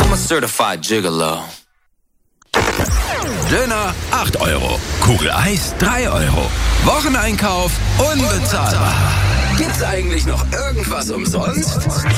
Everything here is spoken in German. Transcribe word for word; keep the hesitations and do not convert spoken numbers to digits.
I'm a certified gigolo. Döner acht Euro, Kugel Eis drei Euro. Wocheneinkauf unbezahlbar. Gibt's eigentlich noch irgendwas umsonst?